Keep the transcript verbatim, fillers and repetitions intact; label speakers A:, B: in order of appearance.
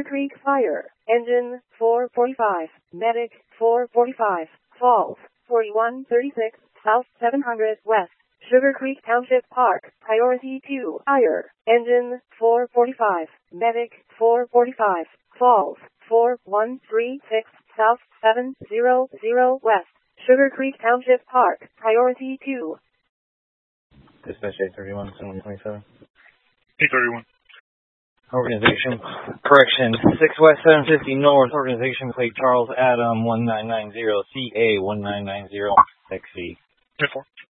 A: Sugar Creek Fire. Engine four forty-five. Medic four forty-five. Falls forty-one thirty-six. South seven hundred West. Sugar Creek Township Park. Priority two. Fire. Engine four forty-five. Medic four forty-five. Falls four one three six. South seven hundred West. Sugar Creek Township Park. Priority two.
B: Dispatch eight thirty-one, seven twenty-seven.
C: eight thirty-one.
B: Organization, correction, six West seven fifty North, organization plate Charles Adam one nine nine zero C A one nine nine zero X C.
C: ten four.